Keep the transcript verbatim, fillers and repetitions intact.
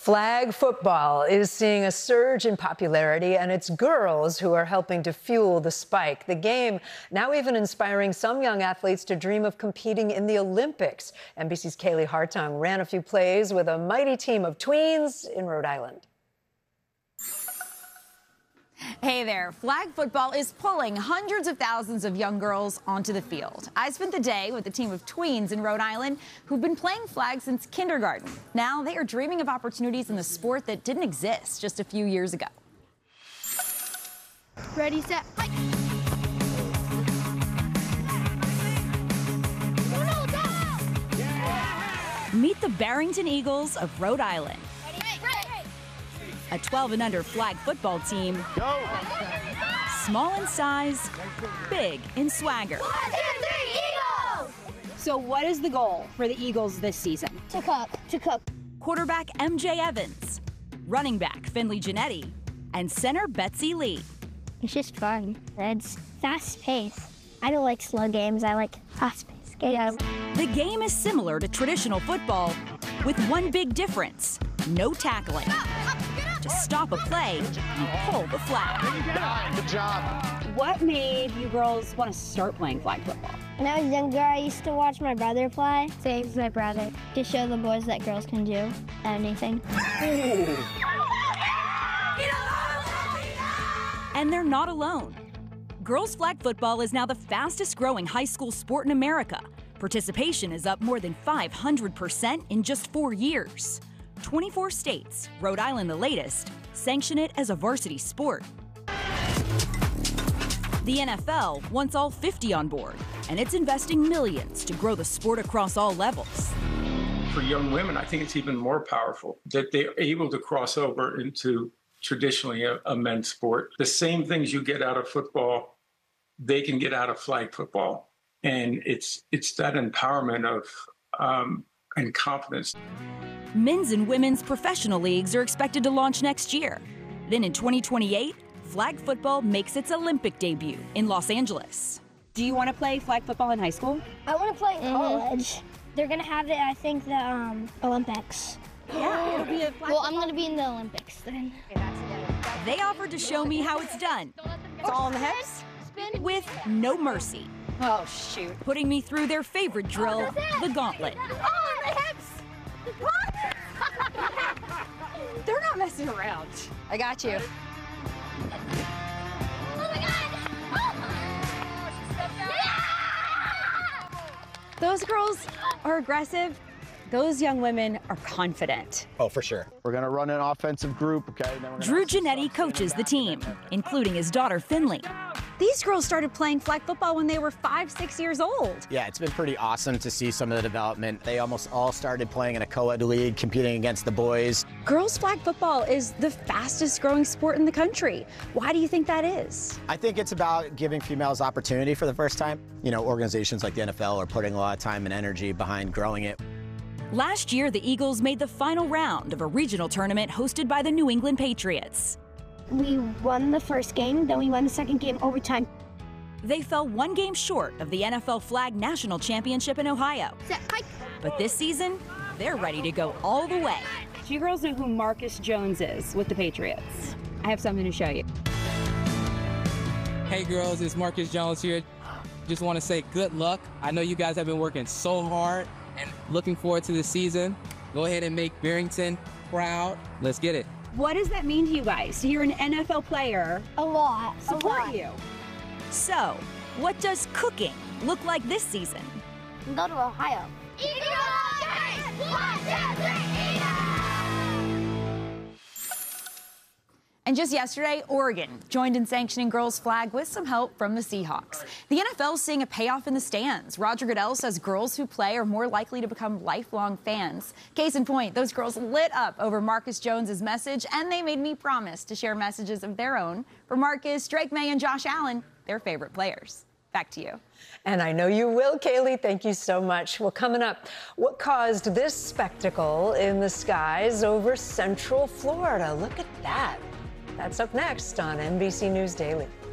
Flag football is seeing a surge in popularity, and it's girls who are helping to fuel the spike. The game now even inspiring some young athletes to dream of competing in the Olympics. N B C's Kaylee Hartung ran a few plays with a mighty team of tweens in Rhode Island. Hey there, flag football is pulling hundreds of thousands of young girls onto the field. I spent the day with a team of tweens in Rhode Island who've been playing flag since kindergarten. Now they are dreaming of opportunities in the sport that didn't exist just a few years ago. Ready, set, hike! Meet the Barrington Eagles of Rhode Island. A twelve and under flag football team. Go. Small in size, big in swagger. One, two, three, Eagles! So what is the goal for the Eagles this season? To cup, to cup. Quarterback M J Evans, running back Finley Janetti, and center Betsy Lee. It's just fun. It's fast paced. I don't like slow games. I like fast paced games. The game is similar to traditional football with one big difference: no tackling. To stop a play, you pull the flag. Good job. What made you girls want to start playing flag football? When I was younger, I used to watch my brother play. Same as my brother. To show the boys that girls can do anything. And they're not alone. Girls flag football is now the fastest growing high school sport in America. Participation is up more than five hundred percent in just four years. twenty-four states, Rhode Island the latest, sanction it as a varsity sport. The N F L wants all fifty on board, and it's investing millions to grow the sport across all levels. For young women, I think it's even more powerful that they're able to cross over into traditionally a, a men's sport. The same things you get out of football, they can get out of flag football. And it's, it's that empowerment of um, and confidence. Men's and women's professional leagues are expected to launch next year. Then in twenty twenty-eight, flag football makes its Olympic debut in Los Angeles. Do you want to play flag football in high school? I want to play in college. They're going to have it, I think, the um, Olympics. Yeah, it'll be a flag Well, I'm going to be in the Olympics then. They offered to show me how it's done. It's all in the hips? With no mercy. Oh, shoot. Putting me through their favorite drill, the gauntlet. Oh, the hips! They're not messing around. I got you. Oh my God! Those girls are aggressive. Those young women are confident. Oh, for sure. We're going to run an offensive group, okay? Then we're Drew Janetti coaches the team, including his daughter Finley. These girls started playing flag football when they were five, six years old. Yeah, it's been pretty awesome to see some of the development. They almost all started playing in a co-ed league, competing against the boys. Girls flag football is the fastest growing sport in the country. Why do you think that is? I think it's about giving females opportunity for the first time. You know, organizations like the N F L are putting a lot of time and energy behind growing it. Last year, the Eagles made the final round of a regional tournament hosted by the New England Patriots. We won the first game, then we won the second game overtime. They fell one game short of the N F L Flag National Championship in Ohio. Set, hike! But this season, they're ready to go all the way. Do you girls know who Marcus Jones is with the Patriots? I have something to show you. Hey girls, it's Marcus Jones here. Just want to say good luck. I know you guys have been working so hard and looking forward to the season. Go ahead and make Barrington proud. Let's get it. What does that mean to you guys? So you're an N F L player. A lot. Support a lot. you. So, what does cooking look like this season? Go to Ohio. Eagles! One, two, three, Eagles! And just yesterday, Oregon joined in sanctioning girls' flag with some help from the Seahawks. The N F L is seeing a payoff in the stands. Roger Goodell says girls who play are more likely to become lifelong fans. Case in point, those girls lit up over Marcus Jones's message, and they made me promise to share messages of their own for Marcus, Drake May, and Josh Allen, their favorite players. Back to you. And I know you will, Kaylee. Thank you so much. Well, coming up, what caused this spectacle in the skies over Central Florida? Look at that. That's up next on N B C News Daily.